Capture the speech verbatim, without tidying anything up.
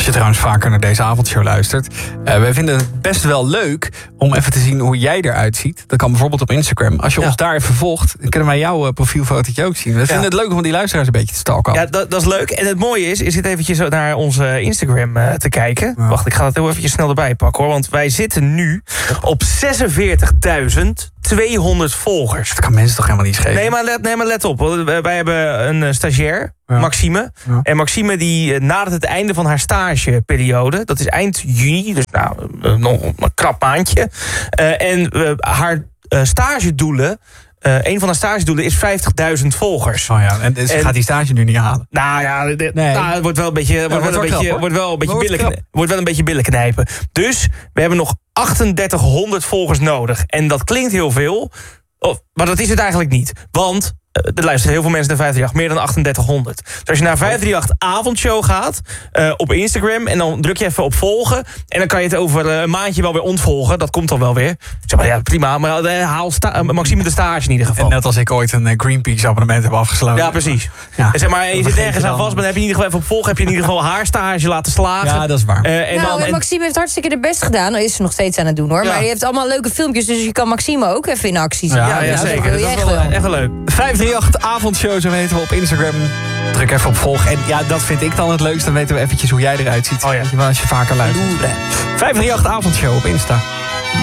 Als je trouwens vaker naar deze avondshow luistert. Uh, wij vinden het best wel leuk om even te zien hoe jij eruit ziet. Dat kan bijvoorbeeld op Instagram. Als je ja. ons daar even volgt, dan kunnen wij jouw uh, profielfotootje ook zien. We ja. vinden het leuk om die luisteraars een beetje te stalken. Ja, dat, dat is leuk. En het mooie is, is dit eventjes naar onze Instagram uh, te kijken. Ja. Wacht, ik ga dat heel eventjes snel erbij pakken hoor. Want wij zitten nu op zesenveertigduizend tweehonderd volgers. Dat kan mensen toch helemaal niet schelen? Nee, maar let, nee, maar let op. Wij hebben een uh, stagiair. Ja. Maxime. Ja. En Maxime die nadert het einde van haar stageperiode. Dat is eind juni, dus nou, nog een krap maandje. Uh, en uh, haar uh, stagedoelen... Uh, een van haar stagedoelen is vijftigduizend volgers. Oh ja, en ze en, gaat die stage nu niet halen. Nou ja, de, nee. nou, het wordt wel een beetje, ja, wordt wel een beetje, wordt wel een beetje billen knijpen. Wordt wel een beetje billen knijpen. Dus we hebben nog drieduizendachthonderd volgers nodig. En dat klinkt heel veel, oh, maar dat is het eigenlijk niet. Want er luisteren heel veel mensen naar vijf drie acht, meer dan drieduizendachthonderd. Dus als je naar vijf drie acht avondshow gaat, uh, op Instagram... en dan druk je even op volgen... en dan kan je het over uh, een maandje wel weer ontvolgen. Dat komt dan wel weer. Zeg maar, ja, prima, maar uh, haal sta- uh, Maxime de stage in ieder geval. En net als ik ooit een uh, Greenpeace abonnement heb afgesloten. Ja, precies. Ja. En zeg maar, je zit nergens aan vast, maar dan heb je in ieder geval even op volgen... heb je in ieder geval haar stage laten slagen. Ja, dat is waar. Uh, en nou, dan, en Maxime heeft hartstikke de best gedaan. Dat is ze nog steeds aan het doen, hoor. Ja. Maar je hebt allemaal leuke filmpjes, dus je kan Maxime ook even in actie zien. Ja, ja, ja, ja zeker. Dat, dat is wel, echt wel leuk. vijf drie acht avondshow, zo weten we op Instagram. Druk even op volg. En ja, dat vind ik dan het leukste. Dan weten we eventjes hoe jij eruit ziet. Oh ja. Als je vaker luistert. vijf drie acht avondshow op Insta.